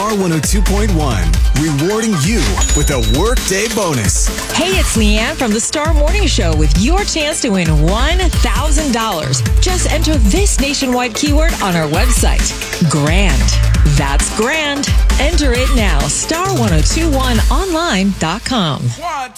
Star 102.1, rewarding you with a workday bonus. Hey, it's Leanne from the Star Morning Show with your chance to win $1,000. Just enter this nationwide keyword on our website. Grand. That's grand. Enter it now. Star1021online.com. 1,